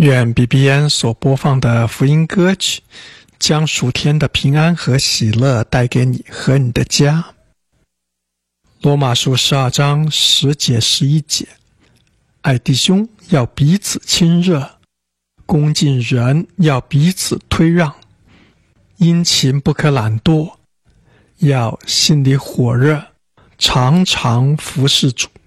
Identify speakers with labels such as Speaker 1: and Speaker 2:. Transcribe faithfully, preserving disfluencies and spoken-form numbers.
Speaker 1: 愿 B B N 所播放的福音歌曲将属天的平安和喜乐带给你和你的家。罗马书十二章十节十一节，爱弟兄要彼此亲热，恭敬人要彼此推让，殷勤不可懒惰，要心里火热，常常服事主。